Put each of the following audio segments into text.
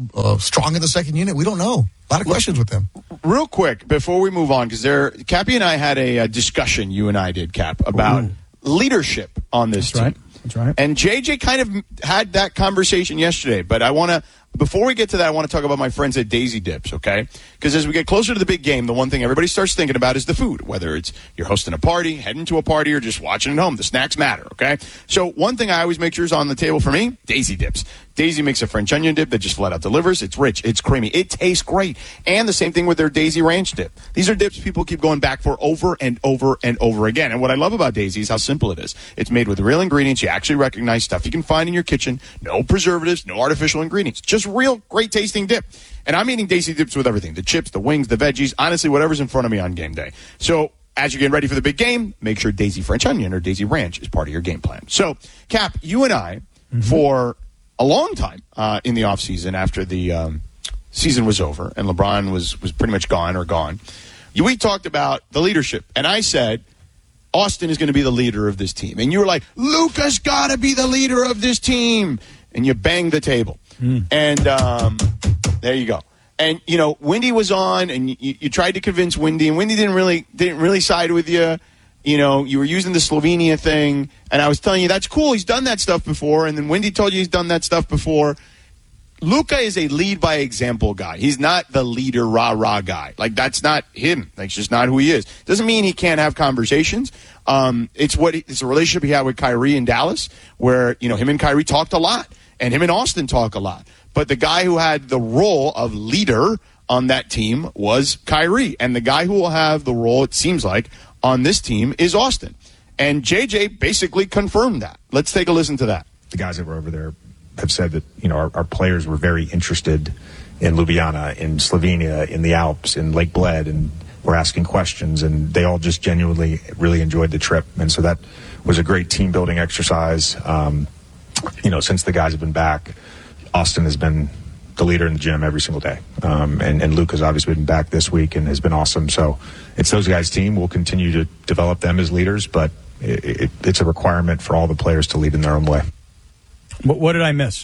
strong in the second unit. We don't know. A lot of questions with them. Real quick, before we move on, because Cappy and I had a discussion, you and I did, Cap, about leadership on this team. That's right. And JJ kind of had that conversation yesterday, but I want to, before we get to that, I want to talk about my friends at Daisy Dips, okay? Because as we get closer to the big game, the one thing everybody starts thinking about is the food, whether it's you're hosting a party, heading to a party, or just watching at home. The snacks matter, okay? So one thing I always make sure is on the table for me, Daisy Dips. Daisy makes a French onion dip that just flat out delivers. It's rich. It's creamy. It tastes great. And the same thing with their Daisy Ranch dip. These are dips people keep going back for over and over and over again. And what I love about Daisy is how simple it is. It's made with real ingredients. You actually recognize stuff you can find in your kitchen. No preservatives, no artificial ingredients. Just real great tasting dip. And I'm eating Daisy Dips with everything. The chips, the wings, the veggies, honestly, whatever's in front of me on game day. So as you're getting ready for the big game, make sure Daisy French Onion or Daisy Ranch is part of your game plan. So, Cap, you and I, for a long time in the offseason after the season was over and LeBron was pretty much gone, we talked about the leadership. And I said, Austin is going to be the leader of this team. And you were like, Luka's got to be the leader of this team. And you banged the table. And there you go. And, you know, Wendy was on, and you tried to convince Wendy, and Wendy didn't really side with you. You know, you were using the Slovenia thing, and I was telling you, that's cool. He's done that stuff before. And then Wendy told you he's done that stuff before. Luka is a lead-by-example guy. He's not the leader, rah-rah guy. Like, that's not him. That's just not who he is. Doesn't mean he can't have conversations. It's a relationship he had with Kyrie in Dallas, where, you know, him and Kyrie talked a lot, and him and Austin talk a lot. But the guy who had the role of leader on that team was Kyrie. And the guy who will have the role, it seems like, on this team is Austin. And JJ basically confirmed that. Let's take a listen to that. The guys that were over there have said that, you know, our players were very interested in Ljubljana, in Slovenia, in the Alps, in Lake Bled, and were asking questions. And they all just genuinely really enjoyed the trip. And so that was a great team-building exercise. You know, since the guys have been back, Austin has been the leader in the gym every single day. And Luka's obviously been back this week and has been awesome. So it's those guys' team. We'll continue to develop them as leaders, but it's a requirement for all the players to lead in their own way. What did I miss?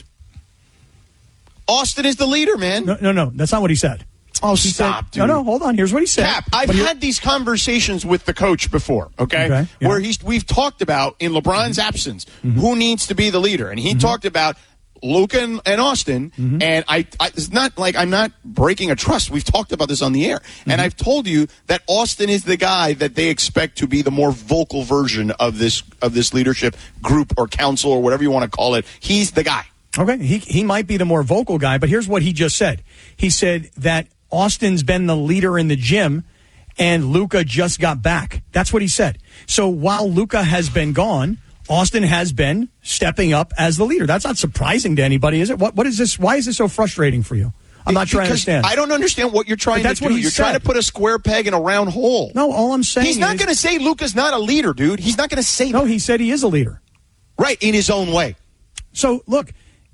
Austin is the leader, man. No. That's not what he said. Oh, stop, dude. No, hold on. Here's what he said. Cap, I've had these conversations with the coach before, okay? Yeah. Where we've talked about, in LeBron's absence, who needs to be the leader. And he talked about Luka and Austin, and it's not like I'm not breaking a trust. We've talked about this on the air. And I've told you that Austin is the guy that they expect to be the more vocal version of this leadership group or council or whatever you want to call it. He's the guy. Okay, he might be the more vocal guy, but here's what he just said. He said that Austin's been the leader in the gym, and Luka just got back. That's what he said. So while Luka has been gone, Austin has been stepping up as the leader. That's not surprising to anybody, is it? What is this? Why is this so frustrating for you? I'm not sure I understand. I don't understand what you're trying to do. You're trying to put a square peg in a round hole. No, all I'm saying is... He's not going to say Luka's not a leader, dude. He's not going to say that. No, he said he is a leader. Right, in his own way. So, look,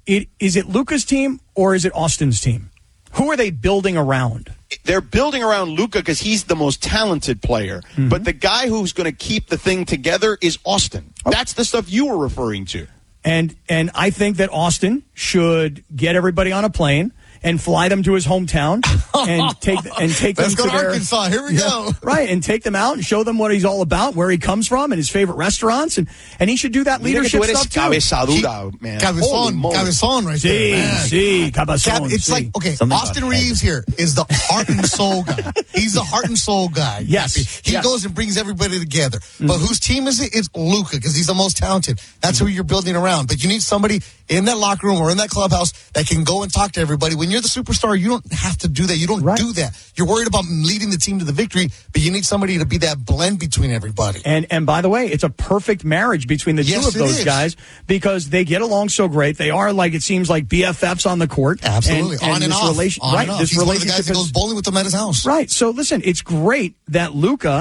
is it Luka's team or is it Austin's team? Who are they building around? They're building around Luka because he's the most talented player. But the guy who's going to keep the thing together is Austin. Okay. That's the stuff you were referring to. And I think that Austin should get everybody on a plane and fly them to his hometown and take them Let's to go to Arkansas. Here we go. Right, and take them out and show them what he's all about, where he comes from, and his favorite restaurants, and he should do that leadership stuff too. Cabezón, man. Cabezón right there. Cabezón. It's like, okay, Austin Reeves here is the heart and soul guy. He's the heart and soul guy. Yes. He goes and brings everybody together. But whose team is it? It's Luka, because he's the most talented. That's who you're building around. But you need somebody in that locker room or in that clubhouse that can go and talk to everybody. When you're the superstar, you don't have to do that. You don't do that. You're worried about leading the team to the victory, but you need somebody to be that blend between everybody. And by the way, it's a perfect marriage between the two of those guys because they get along so great. They are, like, it seems like BFFs on the court. Absolutely. And on and off. Right. This He's one of the relationship guys that goes bowling with them at his house. Right. So listen, it's great that Luka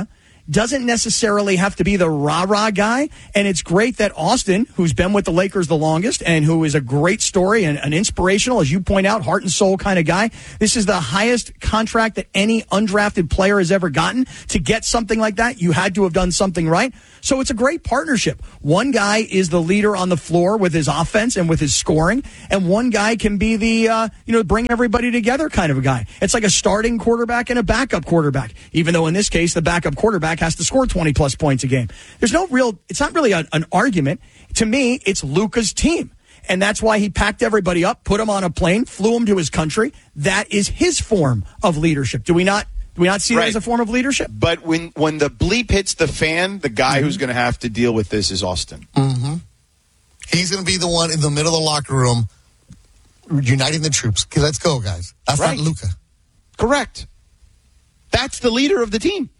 doesn't necessarily have to be the rah-rah guy. And it's great that Austin, who's been with the Lakers the longest and who is a great story and an inspirational, as you point out, heart and soul kind of guy. This is the highest contract that any undrafted player has ever gotten. To get something like that, you had to have done something right. So it's a great partnership. One guy is the leader on the floor with his offense and with his scoring, and one guy can be the, bring everybody together kind of a guy. It's like a starting quarterback and a backup quarterback, even though in this case, the backup quarterback has to score 20-plus points a game. It's not really an argument. To me, it's Luka's team. And that's why he packed everybody up, put him on a plane, flew him to his country. That is his form of leadership. Do we not see that as a form of leadership? But when the bleep hits the fan, the guy who's going to have to deal with this is Austin. Mm-hmm. He's going to be the one in the middle of the locker room uniting the troops. Okay, let's go, guys. That's not Luka. Correct. That's the leader of the team.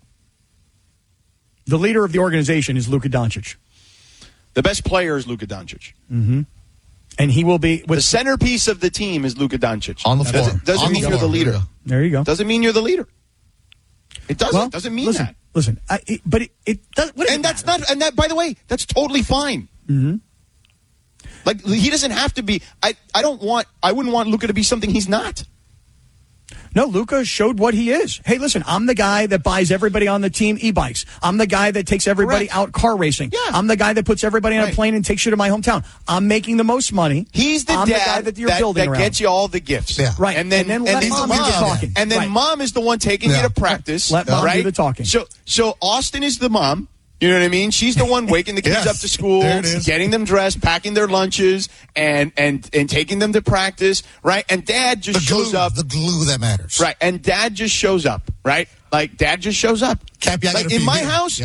The leader of the organization is Luka Doncic. The best player is Luka Doncic. Mm-hmm. And he will be... the centerpiece of the team is Luka Doncic. On the floor. Doesn't mean you're the leader. There you go. Doesn't mean you're the leader. It doesn't. Well, doesn't mean that. Listen, but it does... And that's not... And that, by the way, that's totally fine. Mm-hmm. Like, he doesn't have to be... I wouldn't want Luka to be something he's not. No, Luka showed what he is. Hey, listen, I'm the guy that buys everybody on the team e-bikes. I'm the guy that takes everybody out car racing. Yeah. I'm the guy that puts everybody on a plane and takes you to my hometown. I'm making the most money. He's the I'm dad the guy that you're building around. gets you all the gifts. Yeah. Right. And then let mom do the talking. And then mom is the one taking you to practice. Let mom do the talking. So Austin is the mom. You know what I mean? She's the one waking the kids up to school, getting them dressed, packing their lunches, and taking them to practice, right? And dad just shows up. The glue that matters. Right. And dad just shows up, right? Like, dad just shows up. Like, in my house,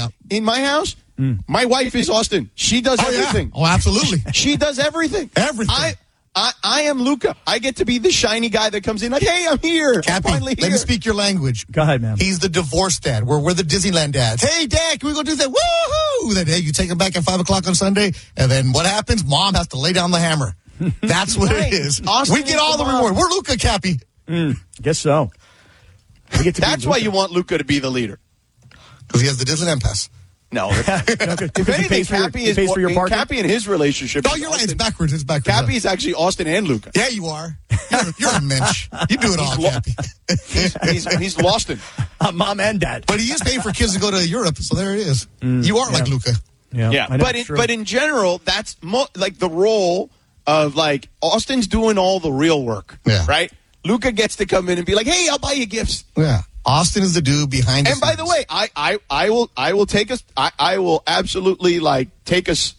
my wife is Austin. She does everything. Yeah. Oh, absolutely. She does everything. Everything. I am Luka. I get to be the shiny guy that comes in like, hey, I'm here. Cappy, I'm finally here. let me speak your language. Go ahead, man. He's the divorce dad. We're the Disneyland dads. Hey, Dad, can we go do that? Woohoo! Then, hey, you take him back at 5 o'clock on Sunday, and then what happens? Mom has to lay down the hammer. That's what it is. Austin we get all the reward. We're Luka, Cappy. Guess so. That's why you want Luka to be the leader. Because he has the Disneyland pass. No. If anything, Cappy and his relationship. Oh, you're right. It's backwards. Cappy is actually Austin and Luka. Yeah, you are. You're a mensch. You do it all, Cappy. He's lost it. Mom and dad. But he is paying for kids to go to Europe, so there it is. You are like Luka. Yeah. But in general, that's like the role of like Austin's doing all the real work. Yeah. Right? Luka gets to come in and be like, hey, I'll buy you gifts. Yeah. Austin is the dude behind the scenes. And by the way, I will take us. I will absolutely like take us.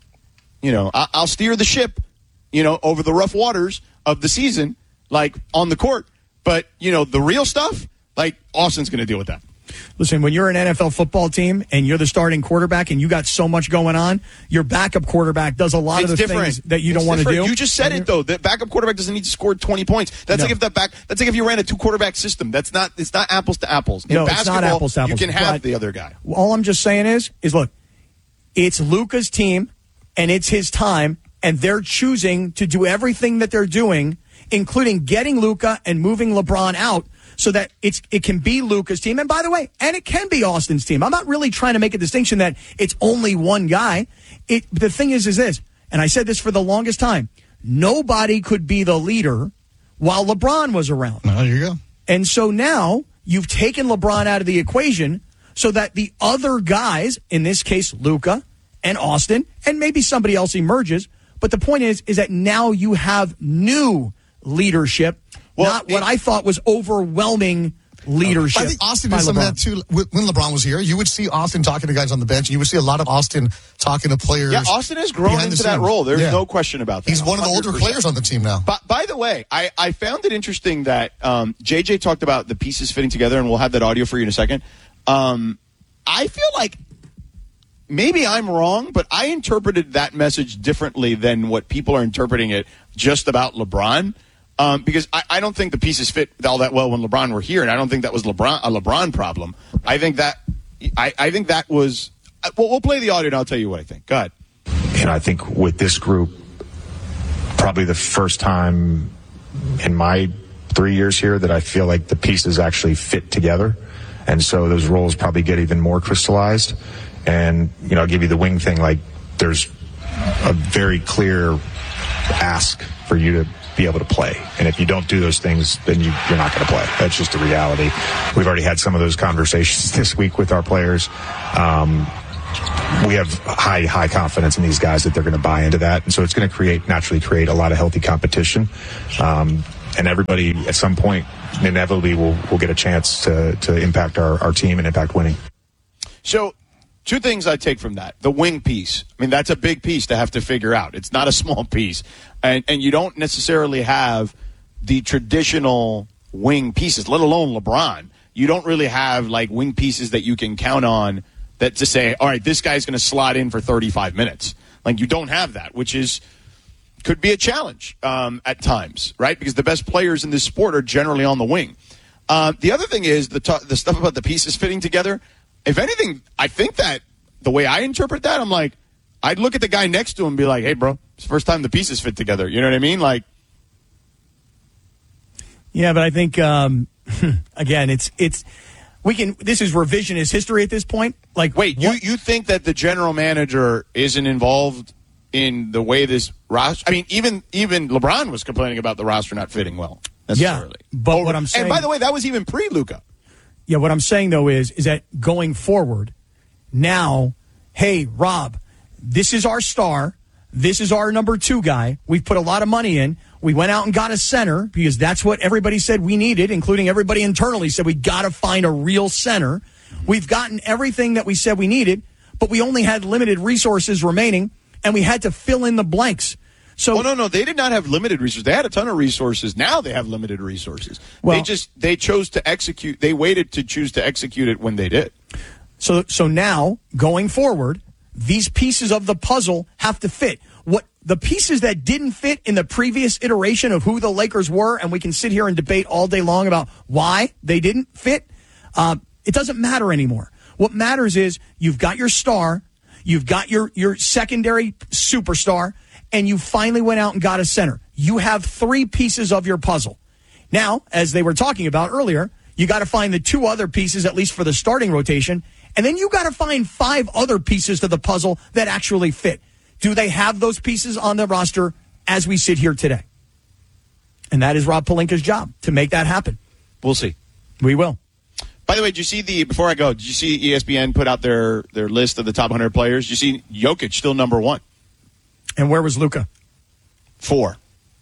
I'll steer the ship. Over the rough waters of the season, like on the court. But the real stuff, like Austin's going to deal with that. Listen, when you're an NFL football team and you're the starting quarterback and you got so much going on, your backup quarterback does a lot of the things that you don't want to do. You just said it though. The backup quarterback doesn't need to score 20 points. That's like if you ran a 2-quarterback system. It's not apples to apples. In basketball, it's not apples to apples. You can have the other guy. All I'm just saying is look, it's Luka's team and it's his time, and they're choosing to do everything that they're doing, including getting Luka and moving LeBron out, so that it can be Luka's team. And by the way, and it can be Austin's team. I'm not really trying to make a distinction that it's only one guy. The thing is this, and I said this for the longest time, nobody could be the leader while LeBron was around. There you go. And so now you've taken LeBron out of the equation so that the other guys, in this case Luka and Austin, and maybe somebody else emerges, but the point is that now you have new leadership. Not what I thought was overwhelming leadership. I think Austin did some of that too. When LeBron was here, you would see Austin talking to guys on the bench, and you would see a lot of Austin talking to players. Yeah, Austin has grown into that role. There's no question about that. He's one of the older players on the team now. By the way, I found it interesting that JJ talked about the pieces fitting together, and we'll have that audio for you in a second. I feel like maybe I'm wrong, but I interpreted that message differently than what people are interpreting it just about LeBron. Because I don't think the pieces fit all that well when LeBron were here, and I don't think that was a LeBron problem. I think that was. Well, we'll play the audio, and I'll tell you what I think. Go ahead. And I think with this group, probably the first time in my 3 years here that I feel like the pieces actually fit together. And so those roles probably get even more crystallized. And, I'll give you the wing thing. Like, there's a very clear ask for you to be able to play. And if you don't do those things, then you're not going to play. That's just the reality. We've already had some of those conversations this week with our players. We have high confidence in these guys that they're going to buy into that. And so it's going to naturally create a lot of healthy competition. And everybody at some point inevitably will get a chance to impact our team and impact winning. So, two things I take from that. The wing piece. I mean, that's a big piece to have to figure out. It's not a small piece. And you don't necessarily have the traditional wing pieces, let alone LeBron. You don't really have, like, wing pieces that you can count on that to say, all right, this guy's going to slot in for 35 minutes. Like, you don't have that, which could be a challenge at times, right? Because the best players in this sport are generally on the wing. The other thing is the stuff about the pieces fitting together. If anything, I think that the way I interpret that, I'm like, I'd look at the guy next to him and be like, hey, bro, it's the first time the pieces fit together. You know what I mean? Like, yeah, but I think, again, this is revisionist history at this point. Like, wait, you think that the general manager isn't involved in the way this roster? I mean, even LeBron was complaining about the roster not fitting well necessarily. Yeah, but what I'm saying, and by the way, that was even pre-Luka. Yeah, what I'm saying though is that going forward, now, hey, Rob, this is our star. This is our number 2 guy. We've put a lot of money in. We went out and got a center because that's what everybody said we needed, including everybody internally said we got to find a real center. We've gotten everything that we said we needed, but we only had limited resources remaining, and we had to fill in the blanks. So, no, they did not have limited resources. They had a ton of resources. Now they have limited resources. Well, they chose to execute. They waited to choose to execute it when they did. So now, going forward, these pieces of the puzzle have to fit. What the pieces that didn't fit in the previous iteration of who the Lakers were, and we can sit here and debate all day long about why they didn't fit, it doesn't matter anymore. What matters is you've got your star, you've got your secondary superstar, and you finally went out and got a center. You have 3 pieces of your puzzle. Now, as they were talking about earlier, you got to find the 2 other pieces, at least for the starting rotation, and then you got to find 5 other pieces to the puzzle that actually fit. Do they have those pieces on the roster as we sit here today? And that is Rob Pelinka's job, to make that happen. We'll see. We will. By the way, did you see before I go, did you see ESPN put out their list of the top 100 players? Did you see Jokic still number 1? And where was Luka? 4.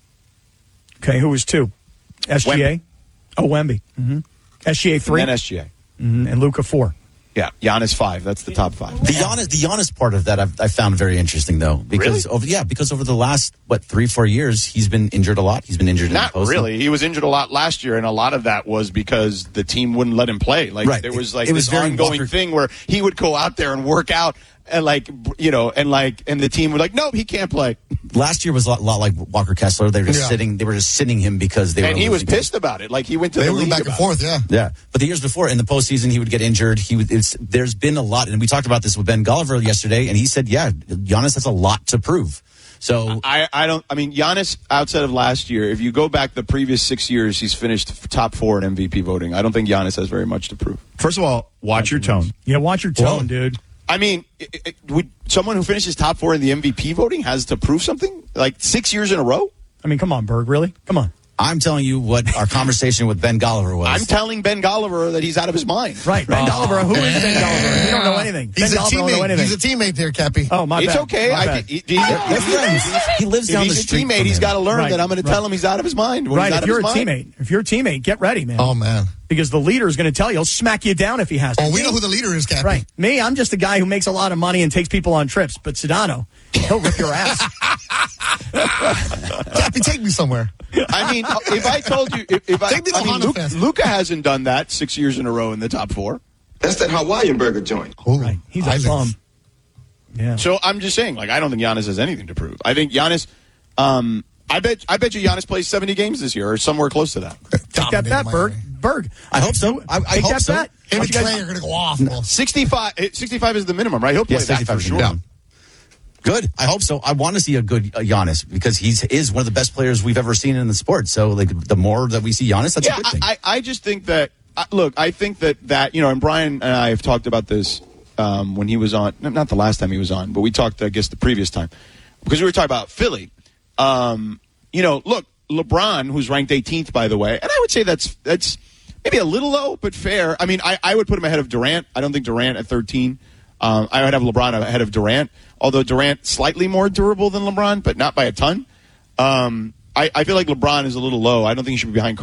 Okay, who was 2? SGA? Wemby. Oh, Wemby. Mm-hmm. SGA 3? And then SGA. Mm-hmm. And Luka 4. Yeah, Giannis 5. That's the top 5. The Giannis part of that I found very interesting, though, because because over the last 3-4 years he's been injured a lot. He's been injured. Not really. He was injured a lot last year, and a lot of that was because the team wouldn't let him play. Like right. There was it was this ongoing thing where he would go out there and work out, and and the team would no, he can't play. Last year was a lot like Walker Kessler. They were just sitting him because they were. And he was pissed about it. Like he went to they the were league back and forth. Yeah. But the years before in the postseason, he would get injured. There's been a lot, and we talked about this with Ben Golliver yesterday, and he said, Giannis has a lot to prove. So Giannis, outside of last year, if you go back the previous 6 years, he's finished top 4 in MVP voting. I don't think Giannis has very much to prove. First of all, watch your tone. Yeah, watch your tone, dude. I mean, would someone who finishes top 4 in the MVP voting has to prove something? Like 6 years in a row? I mean, come on, Berg, really? Come on. I'm telling you what our conversation with Ben Golliver was. I'm telling Ben Golliver that he's out of his mind. Right, Ben Golliver. Who is Ben Golliver? You don't know anything. He's Ben a Golliver don't know teammate. anything. He's a teammate there, Cappy. Oh, my bad. It's okay. My bad. He lives down the street. If he's a teammate, he's got to learn Right, that I'm going to tell him he's out of his mind. When Right, he's out if you're a of his mind. teammate, get ready, man. Oh, man. Because the leader is going to tell you, he'll smack you down if he has to. Oh, we know who the leader is, Cappy. Right. Me, I'm just a guy who makes a lot of money and takes people on trips. But Sedano, he'll rip your ass. Cappy, take me somewhere. I mean, if I told you, Take me to Honda Fest. Luka hasn't done that 6 years in a row in the top 4. That's that Hawaiian burger joint. Ooh, Right. He's a Islands. bum. Yeah. So I'm just saying, I don't think Giannis has anything to prove. I think Giannis, I bet you Giannis plays 70 games this year or somewhere close to that. Take that bet, Berg. Berg. I hope so. I Take hope that so. bet. Him and You guys- Clay are going to go off. 65 is the minimum, right? He'll play that 65 for is sure. the minimum. Good. I hope so. I want to see a good Giannis because he is one of the best players we've ever seen in the sport. So, the more that we see Giannis, that's a good thing. I just think that look, I think that and Brian and I have talked about this when he was on, not the last time he was on, but we talked, I guess, the previous time, because we were talking about Philly. Look, LeBron, who's ranked 18th, by the way, and I would say that's maybe a little low, but fair. I mean, I would put him ahead of Durant. I don't think Durant at 13. I would have LeBron ahead of Durant, although Durant slightly more durable than LeBron, but not by a ton. I feel like LeBron is a little low. I don't think he should be behind